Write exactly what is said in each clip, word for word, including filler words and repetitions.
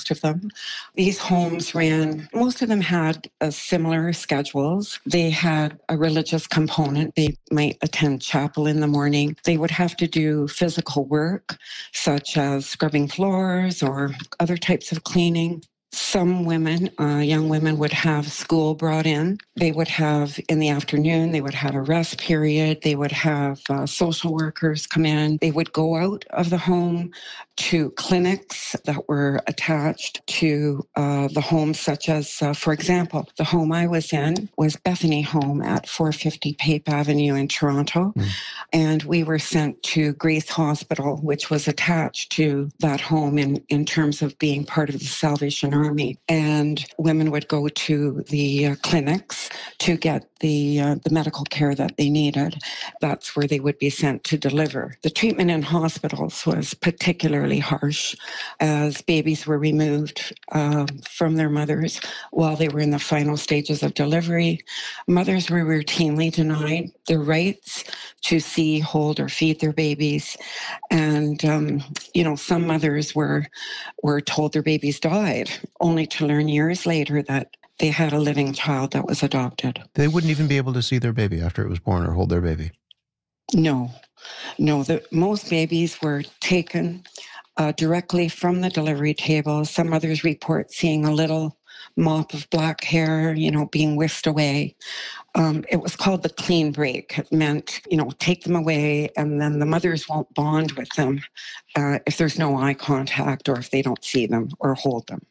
most of them. These homes ran, most of them had uh, similar schedules. They had a religious component. They might attend chapel in the morning. They would have to do physical work, such as scrubbing floors or other types of cleaning. Some women, uh, young women, would have school brought in. They would have, in the afternoon, they would have a rest period. They would have uh, social workers come in. They would go out of the home to clinics that were attached to uh, the home, such as, uh, for example, the home I was in was Bethany Home at four fifty Pape Avenue in Toronto. Mm. And we were sent to Grace Hospital, which was attached to that home in, in terms of being part of the Salvation Army. And women would go to the uh, clinics to get the uh, the medical care that they needed. That's where they would be sent to deliver. The treatment in hospitals was particularly harsh, as babies were removed uh, from their mothers while they were in the final stages of delivery. Mothers were routinely denied their rights to see, hold, or feed their babies. And, um, you know, some mothers were were told their babies died, only to learn years later that they had a living child that was adopted. They wouldn't even be able to see their baby after it was born or hold their baby? No. No, the, most babies were taken uh, directly from the delivery table. Some mothers report seeing a little mop of black hair, you know, being whisked away. Um, it was called the clean break. It meant, you know, take them away, and then the mothers won't bond with them uh, if there's no eye contact or if they don't see them or hold them.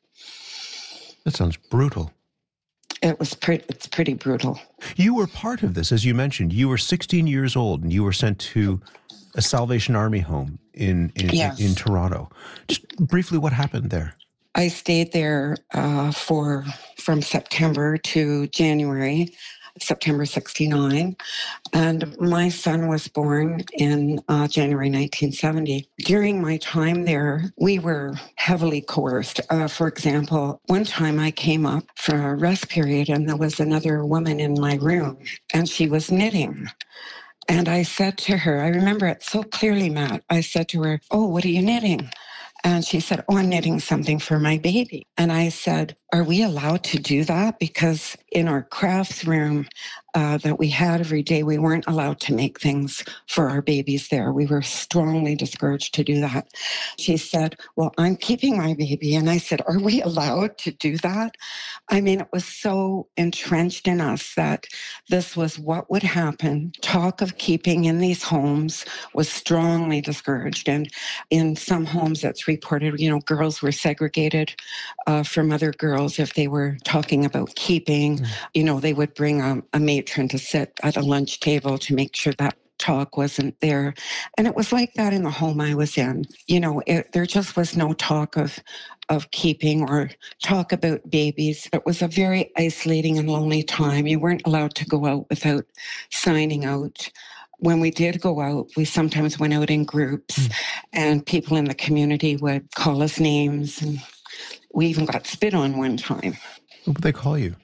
That sounds brutal. It was pretty, it's pretty brutal. You were part of this, as you mentioned. You were sixteen years old and you were sent to a Salvation Army home in, in, yes. in, in Toronto. Just briefly, what happened there? I stayed there uh, for from September to January, September sixty-nine, and my son was born in uh, January nineteen seventy. During my time there, we were heavily coerced. Uh, for example, one time I came up for a rest period and there was another woman in my room and she was knitting. And I said to her, I remember it so clearly, Matt, I said to her, "Oh, what are you knitting?" And she said, "Oh, I'm knitting something for my baby." And I said, "Are we allowed to do that?" Because in our crafts room uh, that we had every day, we weren't allowed to make things for our babies there. We were strongly discouraged to do that. She said, "Well, I'm keeping my baby." And I said, "Are we allowed to do that?" I mean, it was so entrenched in us that this was what would happen. Talk of keeping in these homes was strongly discouraged. And in some homes, it's reported, you know, girls were segregated uh, from other girls if they were talking about keeping. Mm. You know, they would bring a, a matron to sit at a lunch table to make sure that talk wasn't there. And it was like that in the home I was in. You know, it, there just was no talk of of keeping or talk about babies. It was a very isolating and lonely time. You weren't allowed to go out without signing out. When we did go out, we sometimes went out in groups, mm. and people in the community would call us names, and we even got spit on one time. What would they call you?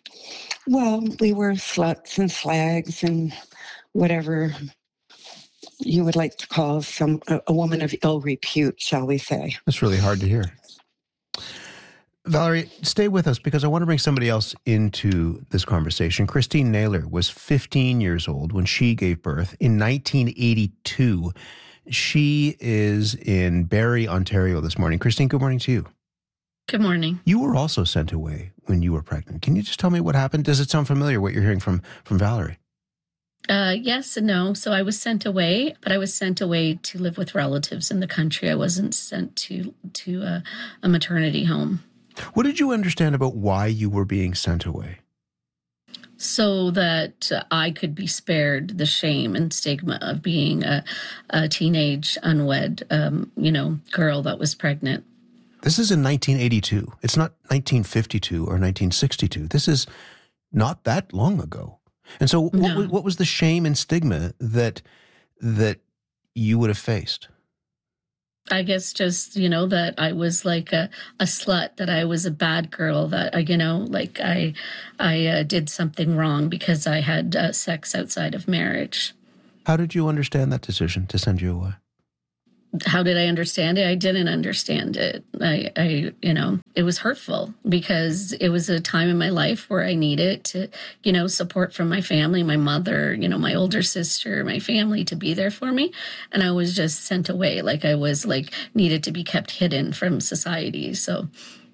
Well, we were sluts and slags and whatever you would like to call some a, a woman of ill repute, shall we say. That's really hard to hear. Valerie, stay with us because I want to bring somebody else into this conversation. Christine Naylor was fifteen years old when she gave birth in nineteen eighty-two. She is in Barrie, Ontario this morning. Christine, good morning to you. Good morning. You were also sent away when you were pregnant. Can you just tell me what happened? Does it sound familiar, what you're hearing from, from Valerie? Uh, yes and no. So I was sent away, but I was sent away to live with relatives in the country. I wasn't sent to, to a, a maternity home. What did you understand about why you were being sent away? So that I could be spared the shame and stigma of being a, a teenage, unwed, um, you know, girl that was pregnant. This is in nineteen eighty-two. It's not nineteen fifty-two or nineteen sixty-two. This is not that long ago. And so what, No. was, what was the shame and stigma that that you would have faced? I guess just, you know, that I was like a, a slut, that I was a bad girl, that, I, you know, like I I uh, did something wrong because I had uh, sex outside of marriage. How did you understand that decision to send you away? how did I understand it? I didn't understand it. I, I, you know, it was hurtful because it was a time in my life where I needed to, you know, support from my family, my mother, you know, my older sister, my family to be there for me. And I was just sent away. Like I was like needed to be kept hidden from society. So.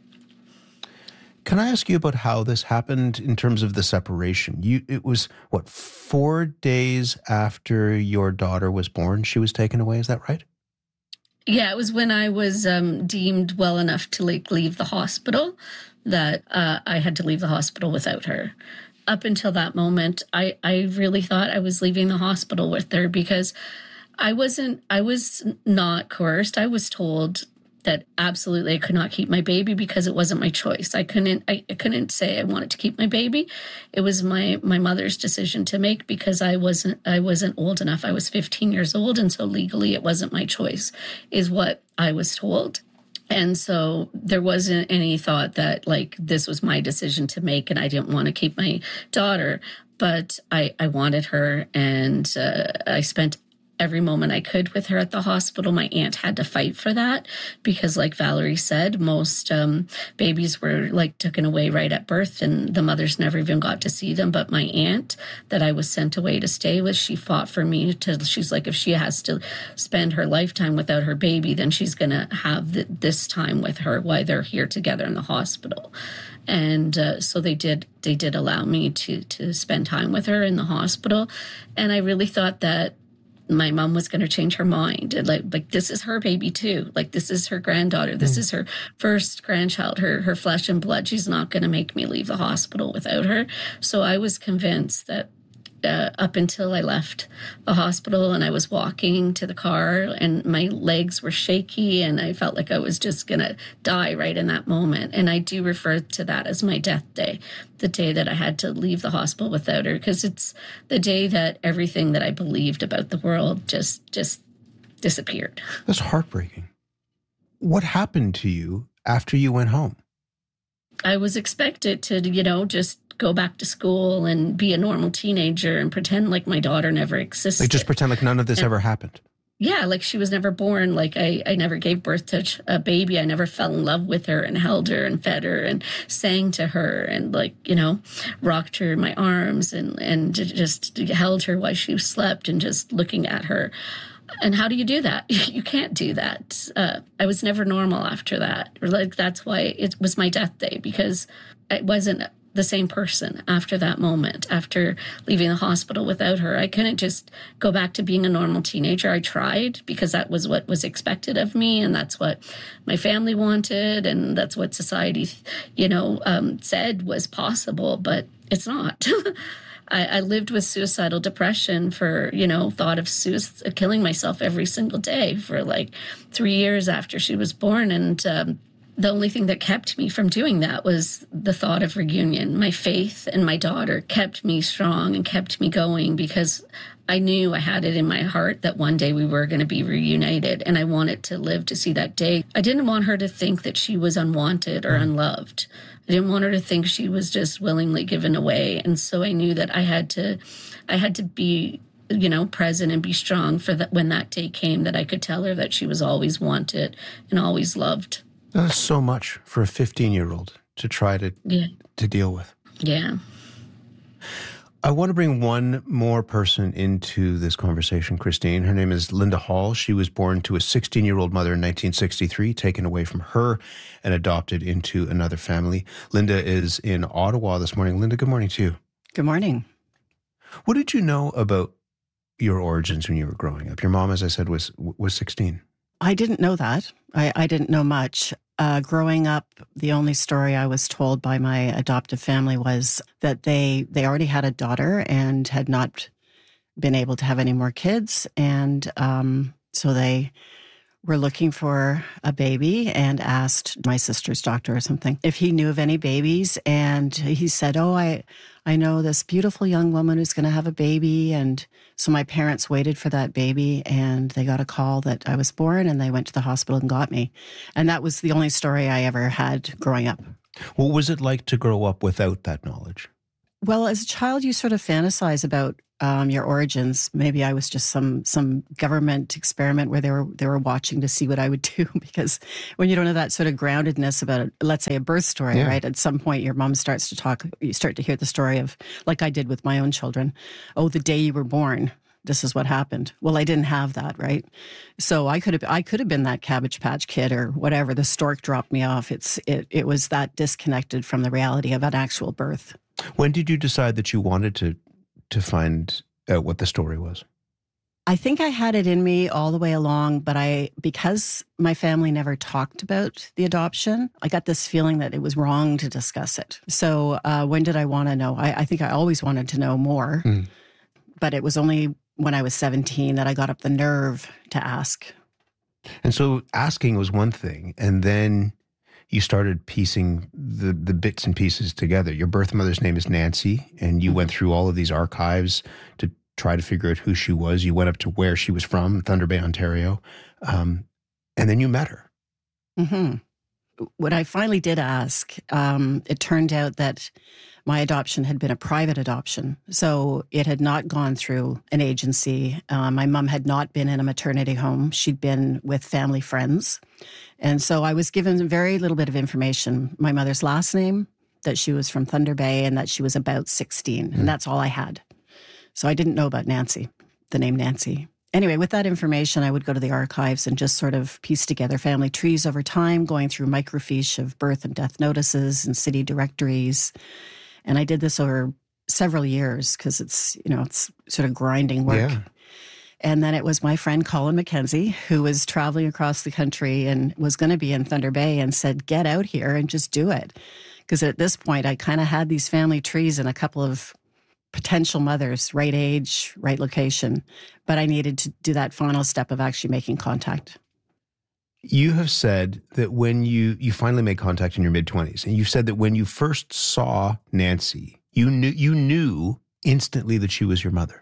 Can I ask you about how this happened in terms of the separation? You, it was, what, four days after your daughter was born, she was taken away, is that right? Yeah, it was when I was um, deemed well enough to like leave the hospital that uh, I had to leave the hospital without her. Up until that moment, I, I really thought I was leaving the hospital with her because I wasn't, I was not coerced. I was told that absolutely I could not keep my baby because it wasn't my choice. I couldn't I, I couldn't say I wanted to keep my baby. It was my my mother's decision to make because I wasn't I wasn't old enough. I was fifteen years old, and so legally it wasn't my choice, is what I was told. And so there wasn't any thought that like this was my decision to make and I didn't want to keep my daughter, but I, I wanted her, and uh, I spent every moment I could with her at the hospital. My aunt had to fight for that because, like Valerie said, most um, babies were like taken away right at birth and the mothers never even got to see them. But my aunt that I was sent away to stay with, she fought for me to, she's like, if she has to spend her lifetime without her baby, then she's going to have the, this time with her while they're here together in the hospital. And uh, so they did they did allow me to to spend time with her in the hospital. And I really thought that my mom was going to change her mind. And like, like, this is her baby too. Like, this is her granddaughter. This mm. is her first grandchild, her, her flesh and blood. She's not going to make me leave the hospital without her. So I was convinced that uh, up until I left the hospital and I was walking to the car and my legs were shaky and I felt like I was just going to die right in that moment. And I do refer to that as my death day, the day that I had to leave the hospital without her, because it's the day that everything that I believed about the world just just disappeared. That's heartbreaking. What happened to you after you went home? I was expected to, you know, just go back to school and be a normal teenager and pretend like my daughter never existed. Like just pretend like none of this and, ever happened. Yeah, like she was never born. Like I, I never gave birth to a baby. I never fell in love with her and held her and fed her and sang to her and like, you know, rocked her in my arms and, and just held her while she slept and just looking at her. And how do you do that? You can't do that. Uh, I was never normal after that. Like that's why it was my death day, because I wasn't the same person after that moment, after leaving the hospital without her. I couldn't just go back to being a normal teenager. I tried because that was what was expected of me. And that's what my family wanted. And that's what society, you know, um, said was possible, but it's not. I, I lived with suicidal depression for, you know, thought of suicide, killing myself every single day for like three years after she was born. And, um, the only thing that kept me from doing that was the thought of reunion. My faith in my daughter kept me strong and kept me going because I knew I had it in my heart that one day we were going to be reunited, and I wanted to live to see that day. I didn't want her to think that she was unwanted or unloved. I didn't want her to think she was just willingly given away. And so I knew that I had to, I had to be, you know, present and be strong for that when that day came, that I could tell her that she was always wanted and always loved. That's so much for a fifteen-year-old to try to yeah. to deal with. Yeah. I want to bring one more person into this conversation, Christine. Her name is Linda Hall. She was born to a sixteen-year-old mother in nineteen sixty-three, taken away from her and adopted into another family. Linda is in Ottawa this morning. Linda, good morning to you. Good morning. What did you know about your origins when you were growing up? Your mom, as I said, was was sixteen. I didn't know that. I, I didn't know much. Uh, growing up, the only story I was told by my adoptive family was that they, they already had a daughter and had not been able to have any more kids. And um, so they were looking for a baby and asked my sister's doctor or something if he knew of any babies. And he said, oh, I, I know this beautiful young woman who's going to have a baby. And so my parents waited for that baby and they got a call that I was born and they went to the hospital and got me. And that was the only story I ever had growing up. What was it like to grow up without that knowledge? Well, as a child, you sort of fantasize about um, your origins. Maybe I was just some some government experiment where they were they were watching to see what I would do. Because when you don't have that sort of groundedness about, let's say, a birth story, Yeah. right? At some point, your mom starts to talk. You start to hear the story of, like I did with my own children. Oh, the day you were born, this is what happened. Well, I didn't have that, right? So I could have I could have been that Cabbage Patch Kid or whatever. The stork dropped me off. It's it it was that disconnected from the reality of an actual birth. When did you decide that you wanted to to find out what the story was? I think I had it in me all the way along, but I, because my family never talked about the adoption, I got this feeling that it was wrong to discuss it. So uh, when did I want to know? I, I think I always wanted to know more, Mm. but it was only when I was seventeen that I got up the nerve to ask. And so asking was one thing, and then you started piecing the, the bits and pieces together. Your birth mother's name is Nancy, and you went through all of these archives to try to figure out who she was. You went up to where she was from, Thunder Bay, Ontario, um, and then you met her. Mm-hmm. When I finally did ask, um, it turned out that my adoption had been a private adoption. So it had not gone through an agency. Uh, my mom had not been in a maternity home. She'd been with family friends. And so I was given a very little bit of information. My mother's last name, that she was from Thunder Bay, and that she was about sixteen. Mm. And that's all I had. So I didn't know about Nancy, the name Nancy. Anyway, with that information, I would go to the archives and just sort of piece together family trees over time, going through microfiche of birth and death notices and city directories. And I did this over several years because it's, you know, it's sort of grinding work. Yeah. And then it was my friend Colin McKenzie, who was traveling across the country and was going to be in Thunder Bay, and said, get out here and just do it. Because at this point, I kind of had these family trees and a couple of potential mothers, right age, right location. But I needed to do that final step of actually making contact. You have said that when you, you finally made contact in your mid-twenties, and you said that when you first saw Nancy, you knew you knew instantly that she was your mother.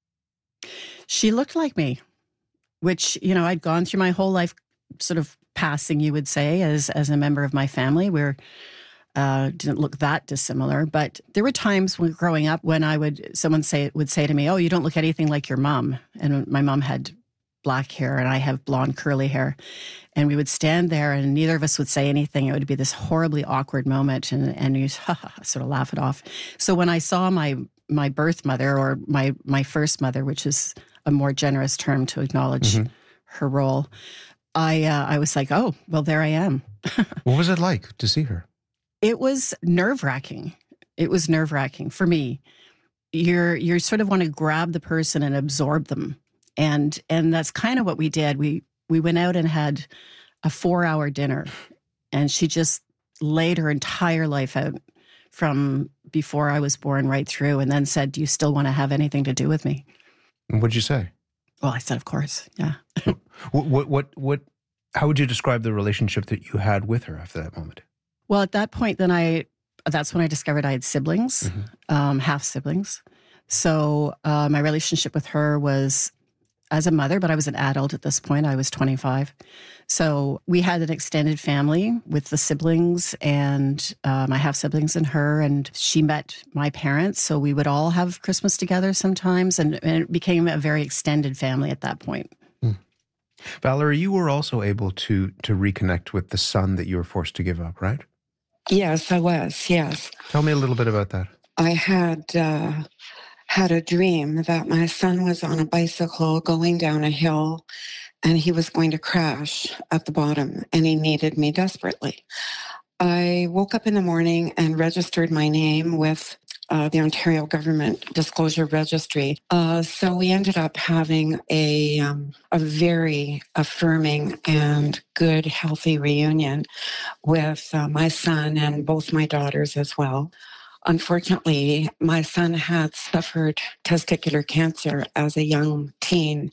She looked like me, which, you know, I'd gone through my whole life sort of passing, you would say, as as a member of my family. We're uh, didn't look that dissimilar, but there were times when growing up when I would, someone say would say to me, "Oh, you don't look anything like your mom." And my mom had black hair and I have blonde curly hair. And we would stand there and neither of us would say anything. It would be this horribly awkward moment, and, and you ha, ha, sort of laugh it off. So when I saw my my birth mother, or my my first mother, which is a more generous term to acknowledge Mm-hmm. her role, I uh, I was like, oh, well, there I am. What was it like to see her? It was nerve-wracking. It was nerve-wracking for me. You're you sort of want to grab the person and absorb them. And and that's kind of what we did. We we went out and had a four-hour dinner, and she just laid her entire life out from before I was born right through, and then said, "Do you still want to have anything to do with me?" And what'd you say? Well, I said, "Of course, yeah." What, what, what, what, how would you describe the relationship that you had with her after that moment? Well, at that point, then I, that's when I discovered I had siblings, Mm-hmm. um, half siblings. So uh, my relationship with her was as a mother, but I was an adult at this point. I was twenty-five. So we had an extended family with the siblings and uh, my half siblings and her, and she met my parents. So we would all have Christmas together sometimes, and, and it became a very extended family at that point. Valerie, you were also able to to reconnect with the son that you were forced to give up, right? Yes, I was. Yes. Tell me a little bit about that. I had uh, had a dream that my son was on a bicycle going down a hill and he was going to crash at the bottom and he needed me desperately. I woke up in the morning and registered my name with uh, the Ontario Government Disclosure Registry. Uh, so we ended up having a, um, a very affirming and good, healthy reunion with uh, my son and both my daughters as well. Unfortunately, my son had suffered testicular cancer as a young teen.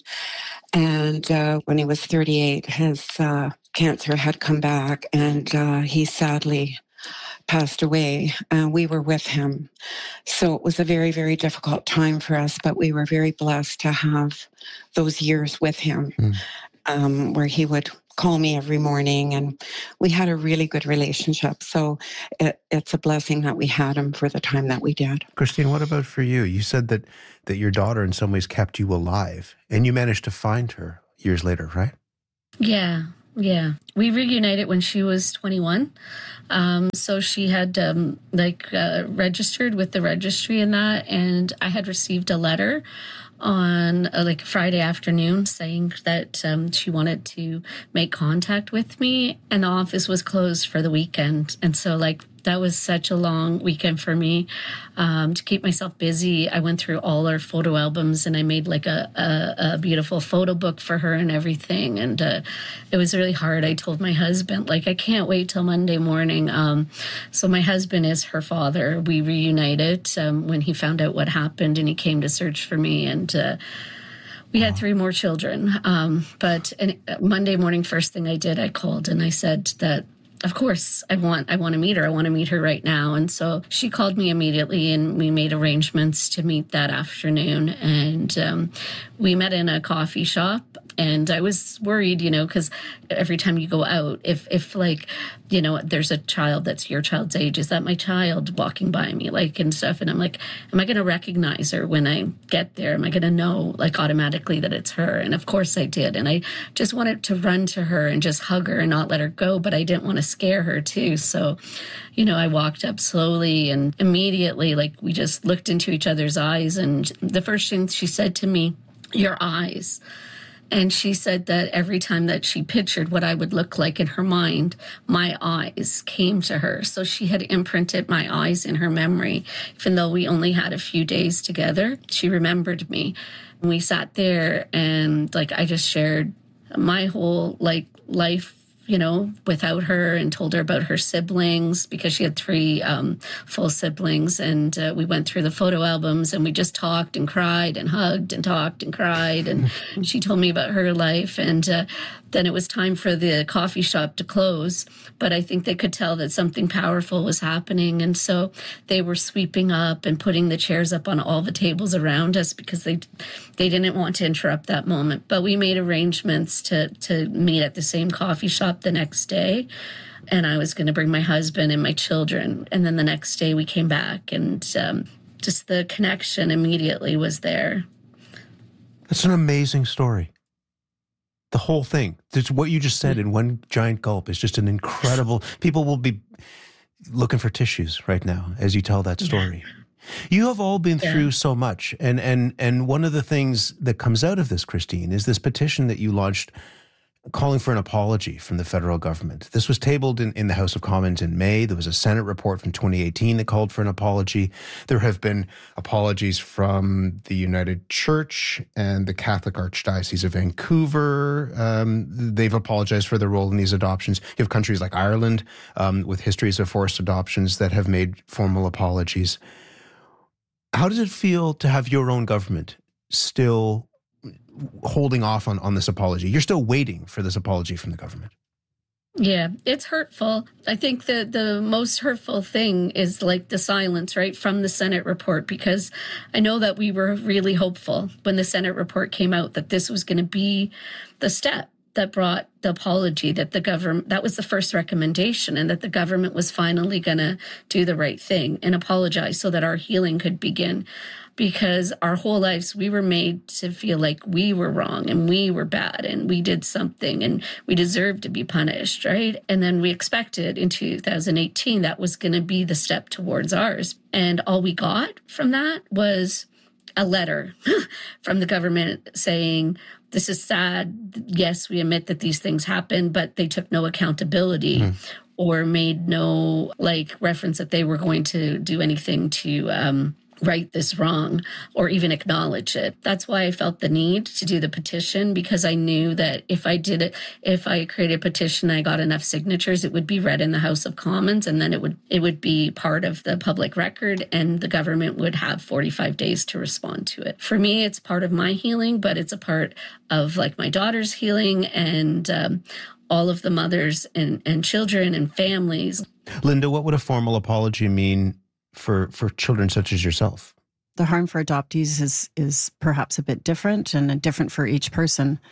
And uh, when he was thirty-eight, his uh, cancer had come back and uh, he sadly passed away. Uh, we were with him. So it was a very, very difficult time for us, but we were very blessed to have those years with him. Mm. Um, where he would call me every morning, and we had a really good relationship. So it, it's a blessing that we had him for the time that we did. Christine, what about for you? You said that that your daughter in some ways kept you alive, and you managed to find her years later, right? Yeah, yeah. We reunited when she was twenty-one. Um, so she had um, like uh, registered with the registry and that, and I had received a letter on uh, like Friday afternoon saying that um, she wanted to make contact with me, and the office was closed for the weekend. And so like that was such a long weekend for me. Um, to keep myself busy, I went through all our photo albums and I made like a, a, a beautiful photo book for her and everything. And uh, it was really hard. I told my husband, like, I can't wait till Monday morning. Um, so my husband is her father. We reunited um, when he found out what happened, and he came to search for me. And uh, we had three more children. Um, but and Monday morning, first thing I did, I called and I said that, of course, I want I want to meet her. I want to meet her right now. And so she called me immediately, and we made arrangements to meet that afternoon. And um, we met in a coffee shop. And I was worried, you know, because every time you go out, if if like, you know, there's a child that's your child's age, is that my child walking by me, like, and stuff? And I'm like, am I going to recognize her when I get there? Am I going to know, like, automatically that it's her? And of course I did. And I just wanted to run to her and just hug her and not let her go, but I didn't want to scare her too. So, you know, I walked up slowly, and immediately, like, we just looked into each other's eyes. And the first thing she said to me, your eyes. And she said that every time that she pictured what I would look like in her mind, my eyes came to her. So she had imprinted my eyes in her memory. Even though we only had a few days together, she remembered me. We sat there and, like, I just shared my whole, like, life, you know, without her, and told her about her siblings, because she had three um, full siblings. And uh, we went through the photo albums, and we just talked and cried and hugged and talked and cried. And she told me about her life. And uh, then it was time for the coffee shop to close. But I think they could tell that something powerful was happening. And so they were sweeping up and putting the chairs up on all the tables around us, because they they didn't want to interrupt that moment. But we made arrangements to to meet at the same coffee shop the next day. And I was going to bring my husband and my children. And then the next day we came back, and um, just the connection immediately was there. That's an amazing story. The whole thing. It's what you just said in one giant gulp is just an incredible... People will be looking for tissues right now as you tell that story. Yeah. You have all been yeah. through so much. And, and, and one of the things that comes out of this, Christine, is this petition that you launched calling for an apology from the federal government. This was tabled in, in the House of Commons in May. There was a Senate report from twenty eighteen that called for an apology. There have been apologies from the United Church and the Catholic Archdiocese of Vancouver. Um, they've apologized for their role in these adoptions. You have countries like Ireland um, with histories of forced adoptions that have made formal apologies. How does it feel to have your own government still holding off on, on this apology? You're still waiting for this apology from the government. Yeah, it's hurtful. I think the, the most hurtful thing is like the silence, right, from the Senate report, because I know that we were really hopeful when the Senate report came out that this was going to be the step that brought the apology, that the government, that was the first recommendation, and that the government was finally going to do the right thing and apologize so that our healing could begin. Because our whole lives, we were made to feel like we were wrong and we were bad and we did something and we deserved to be punished, right? And then we expected in two thousand eighteen that was going to be the step towards ours. And all we got from that was a letter from the government saying, this is sad. Yes, we admit that these things happened, but they took no accountability mm. or made no like reference that they were going to do anything to um, right this wrong or even acknowledge it. That's why I felt the need to do the petition, because I knew that if I did it, if I created a petition, I got enough signatures, it would be read in the House of Commons, and then it would it would be part of the public record, and the government would have forty-five days to respond to it. For me, it's part of my healing, but it's a part of like my daughter's healing and um, all of the mothers and, and children and families. Linda, what would a formal apology mean for for children such as yourself? The harm for adoptees is is perhaps a bit different and different for each person.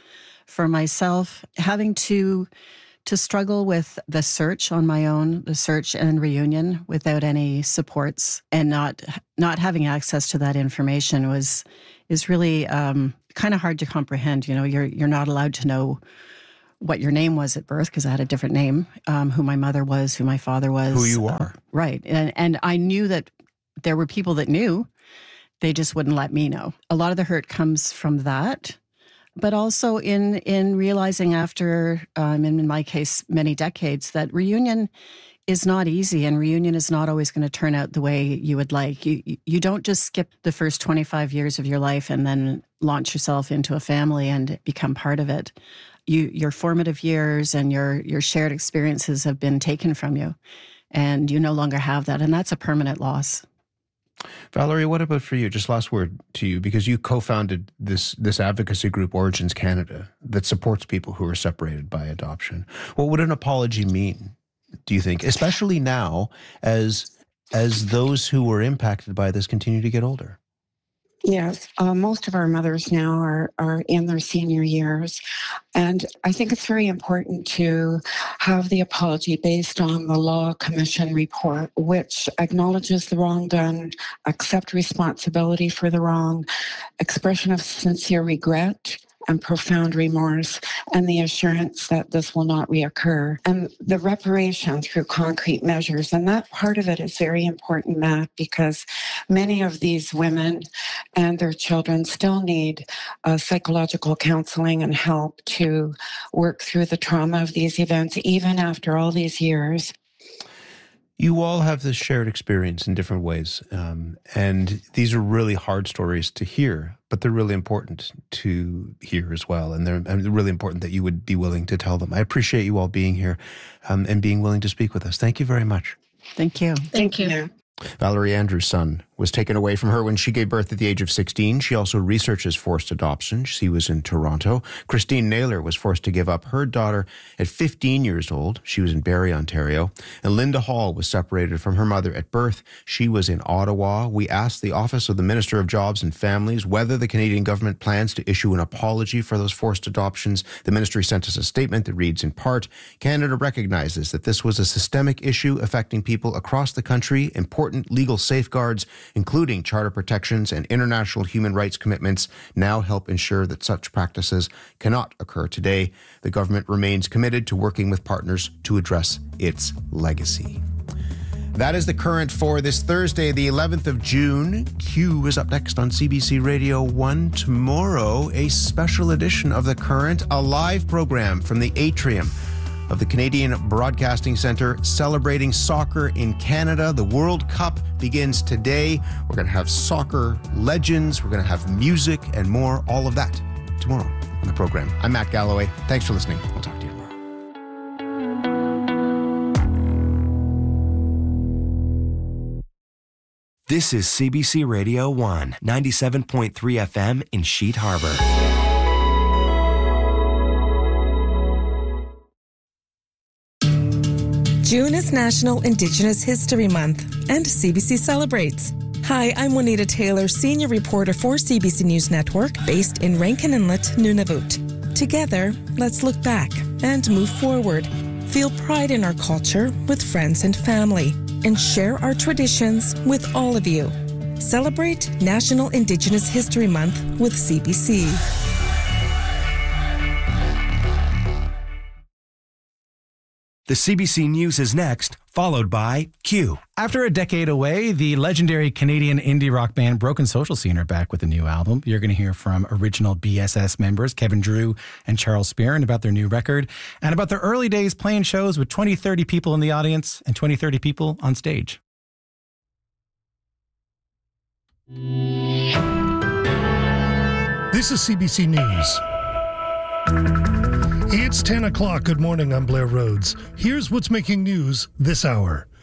For myself, having to to struggle with the search on my own, the search and reunion without any supports, and not not having access to that information was is really um, kind of hard to comprehend. You know, you're you're not allowed to know what your name was at birth, because I had a different name, um, who my mother was, who my father was. Who you are. Uh, right. And, and I knew that there were people that knew. They just wouldn't let me know. A lot of the hurt comes from that, but also in in realizing after, um, in my case, many decades, that reunion is not easy, and reunion is not always going to turn out the way you would like. You you don't just skip the first twenty-five years of your life and then launch yourself into a family and become part of it. You, your formative years and your your shared experiences have been taken from you, and you no longer have that, and that's a permanent loss. Valerie, what about for you? Just last word to you, because you co-founded this this advocacy group, Origins Canada, that supports people who are separated by adoption. What would an apology mean, do you think, especially now as as those who were impacted by this continue to get older? Yes, uh, most of our mothers now are, are in their senior years. And I think it's very important to have the apology based on the Law Commission report, which acknowledges the wrong done, accept responsibility for the wrong, expression of sincere regret and profound remorse, and the assurance that this will not reoccur, and the reparation through concrete measures. And that part of it is very important, Matt, because many of these women and their children still need uh, psychological counseling and help to work through the trauma of these events, even after all these years. You all have this shared experience in different ways, um, and these are really hard stories to hear, but they're really important to hear as well, and they're, and they're really important that you would be willing to tell them. I appreciate you all being here um, and being willing to speak with us. Thank you very much. Thank you. Thank you. Valerie Andrews' son was taken away from her when she gave birth at the age of sixteen. She also researches forced adoption. She was in Toronto. Christine Naylor was forced to give up her daughter at fifteen years old. She was in Barrie, Ontario. And Linda Hall was separated from her mother at birth. She was in Ottawa. We asked the Office of the Minister of Jobs and Families whether the Canadian government plans to issue an apology for those forced adoptions. The ministry sent us a statement that reads in part, Canada recognizes that this was a systemic issue affecting people across the country. Important legal safeguards, including charter protections and international human rights commitments, now help ensure that such practices cannot occur today. The government remains committed to working with partners to address its legacy. That is the current for this Thursday, the eleventh of June. Q is up next on C B C Radio one. Tomorrow, a special edition of The Current, a live program from the atrium of the Canadian Broadcasting Centre celebrating soccer in Canada. The World Cup begins today. We're going to have soccer legends. We're going to have music and more. All of that tomorrow on the program. I'm Matt Galloway. Thanks for listening. We'll talk to you tomorrow. This is C B C Radio one, ninety-seven point three F M in Sheet Harbor. June is National Indigenous History Month, and C B C celebrates. Hi, I'm Juanita Taylor, senior reporter for C B C News Network, based in Rankin Inlet, Nunavut. Together, let's look back and move forward. Feel pride in our culture with friends and family, and share our traditions with all of you. Celebrate National Indigenous History Month with C B C. The C B C News is next, followed by Q. After a decade away, the legendary Canadian indie rock band Broken Social Scene are back with a new album. You're going to hear from original B S S members Kevin Drew and Charles Spearin about their new record and about their early days playing shows with twenty, thirty people in the audience and twenty, thirty people on stage. This is C B C News. It's ten o'clock. Good morning. I'm Blair Rhodes. Here's what's making news this hour.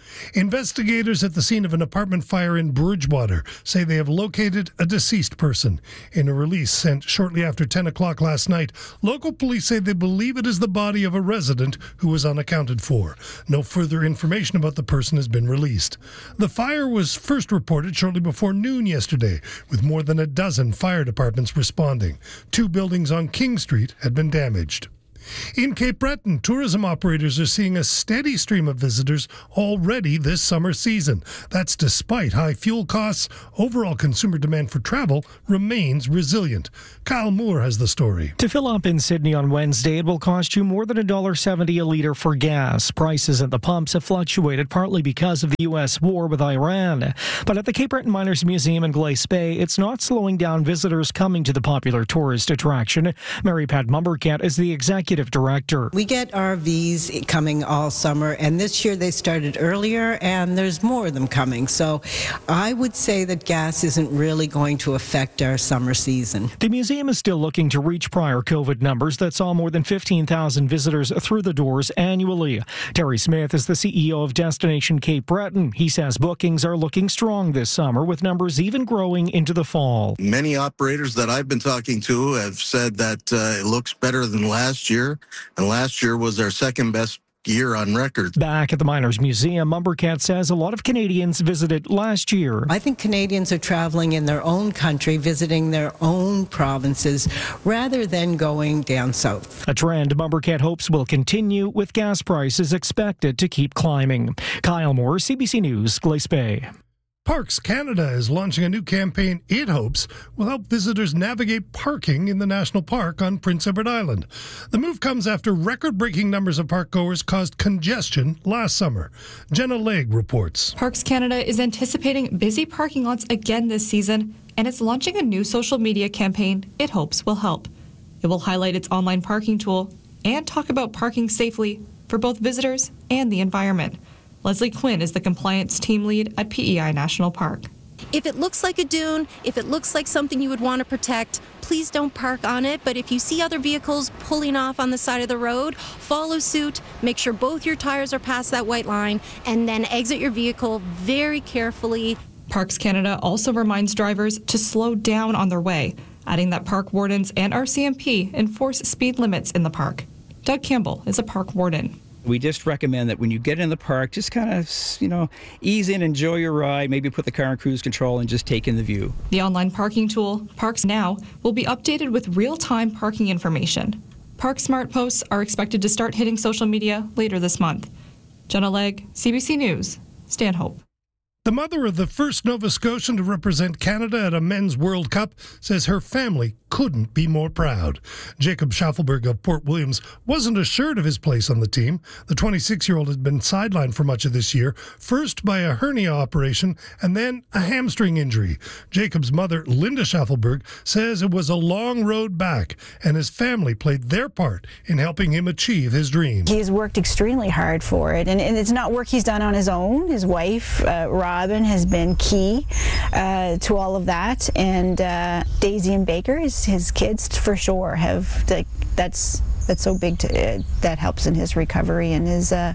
Investigators at the scene of an apartment fire in Bridgewater say they have located a deceased person. In a release sent shortly after ten o'clock last night, local police say they believe it is the body of a resident who was unaccounted for. No further information about the person has been released. The fire was first reported shortly before noon yesterday, with more than a dozen fire departments responding. Two buildings on King Street had been damaged. In Cape Breton, tourism operators are seeing a steady stream of visitors already this summer season. That's despite high fuel costs. Overall consumer demand for travel remains resilient. Kyle Moore has the story. To fill up in Sydney on Wednesday, it will cost you more than one dollar seventy a litre for gas. Prices at the pumps have fluctuated partly because of the U S war with Iran. But at the Cape Breton Miners Museum in Glace Bay, it's not slowing down visitors coming to the popular tourist attraction. Mary Pat Mumbercat is the executive director. We get R Vs coming all summer, and this year they started earlier, and there's more of them coming. So I would say that gas isn't really going to affect our summer season. The museum is still looking to reach prior COVID numbers that saw more than fifteen thousand visitors through the doors annually. Terry Smith is the C E O of Destination Cape Breton. He says bookings are looking strong this summer, with numbers even growing into the fall. Many operators that I've been talking to have said that uh, it looks better than last year. And last year was our second best year on record. Back at the Miners Museum, Mumbercat says a lot of Canadians visited last year. I think Canadians are traveling in their own country, visiting their own provinces, rather than going down south. A trend Mumbercat hopes will continue, with gas prices expected to keep climbing. Kyle Moore, C B C News, Glace Bay. Parks Canada is launching a new campaign it hopes will help visitors navigate parking in the national park on Prince Edward Island. The move comes after record-breaking numbers of park-goers caused congestion last summer. Jenna Legg reports. Parks Canada is anticipating busy parking lots again this season, and it's launching a new social media campaign it hopes will help. It will highlight its online parking tool and talk about parking safely for both visitors and the environment. Leslie Quinn is the compliance team lead at P E I National Park. If it looks like a dune, if it looks like something you would want to protect, please don't park on it. But if you see other vehicles pulling off on the side of the road, follow suit, make sure both your tires are past that white line, and then exit your vehicle very carefully. Parks Canada also reminds drivers to slow down on their way, adding that park wardens and R C M P enforce speed limits in the park. Doug Campbell is a park warden. We just recommend that when you get in the park, just kind of, you know, ease in, enjoy your ride, maybe put the car in cruise control and just take in the view. The online parking tool, Parks Now, will be updated with real-time parking information. Park Smart posts are expected to start hitting social media later this month. Jenna Legg, C B C News, Stanhope. The mother of the first Nova Scotian to represent Canada at a Men's World Cup says her family couldn't be more proud. Jacob Schaffelberg of Port Williams wasn't assured of his place on the team. The twenty-six-year-old had been sidelined for much of this year, first by a hernia operation and then a hamstring injury. Jacob's mother, Linda Schaffelberg, says it was a long road back, and his family played their part in helping him achieve his dream. He's worked extremely hard for it, and, and it's not work he's done on his own. His wife, uh, Robin, has been key uh, to all of that, and uh, Daisy and Baker, his, his kids, for sure, have like, that's that's so big to uh, that helps in his recovery and his uh,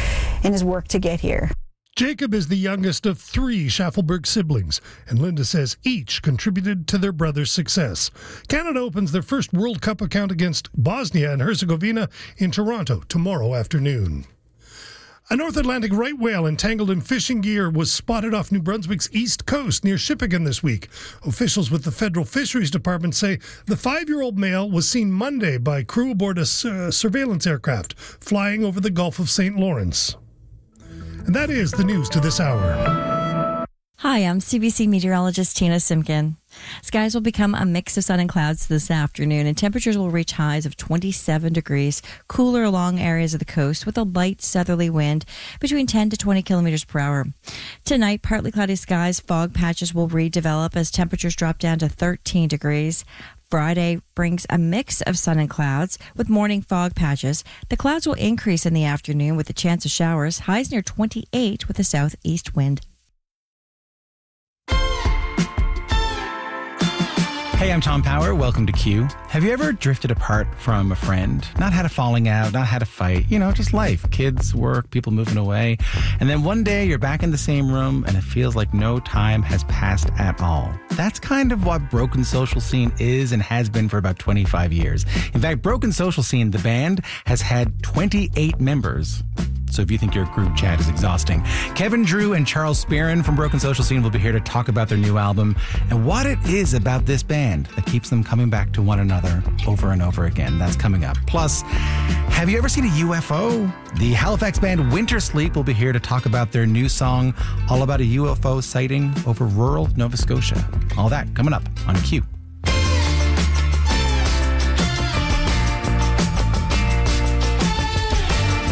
in his work to get here. Jacob is the youngest of three Schaffelberg siblings, and Linda says each contributed to their brother's success. Canada opens their first World Cup account against Bosnia and Herzegovina in Toronto tomorrow afternoon. A North Atlantic right whale entangled in fishing gear was spotted off New Brunswick's east coast near Shippagan this week. Officials with the Federal Fisheries Department say the five-year-old male was seen Monday by crew aboard a uh, surveillance aircraft flying over the Gulf of Saint Lawrence. And that is the news to this hour. Hi, I'm C B C meteorologist Tina Simkin. Skies will become a mix of sun and clouds this afternoon, and temperatures will reach highs of twenty-seven degrees, cooler along areas of the coast with a light southerly wind between ten to twenty kilometers per hour. Tonight, partly cloudy skies, fog patches will redevelop as temperatures drop down to thirteen degrees. Friday brings a mix of sun and clouds with morning fog patches. The clouds will increase in the afternoon with a chance of showers, highs near twenty-eight with a southeast wind. Hey, I'm Tom Power. Welcome to Q. Have you ever drifted apart from a friend? Not had a falling out, not had a fight, you know, just life. Kids, work, people moving away. And then one day you're back in the same room and it feels like no time has passed at all. That's kind of what Broken Social Scene is and has been for about twenty-five years. In fact, Broken Social Scene, the band, has had twenty-eight members. So if you think your group chat is exhausting, Kevin Drew and Charles Spearin from Broken Social Scene will be here to talk about their new album and what it is about this band that keeps them coming back to one another over and over again. That's coming up. Plus, have you ever seen a U F O? The Halifax band Winter Sleep will be here to talk about their new song, all about a U F O sighting over rural Nova Scotia. All that coming up on Q.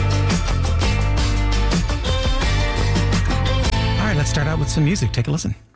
Let's start out with some music. Take a listen.